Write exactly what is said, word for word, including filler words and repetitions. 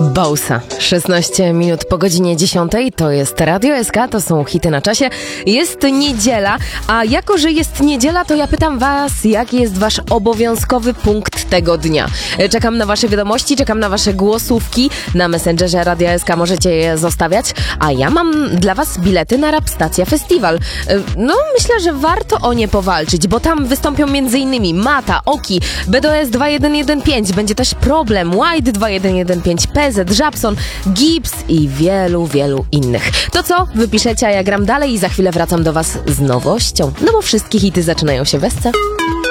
Bosa. szesnaście minut po godzinie dziesiątej, to jest Radio S K, to są hity na czasie. Jest niedziela, a jako, że jest niedziela, to ja pytam was, jaki jest wasz obowiązkowy punkt tego dnia. Czekam na wasze wiadomości, czekam na wasze głosówki. Na Messengerze Radia S K możecie je zostawiać, a ja mam dla was bilety na Rapstacja Festiwal. No, myślę, że warto o nie powalczyć, bo tam wystąpią między innymi Mata, Oki, B D O S dwa jeden jeden pięć, będzie też Problem, White dwa jeden jeden pięć, P Z, Żabson, Gibbs i wielu, wielu innych. To co? Wypiszecie, a ja gram dalej i za chwilę wracam do was z nowością. No bo wszystkie hity zaczynają się w S C.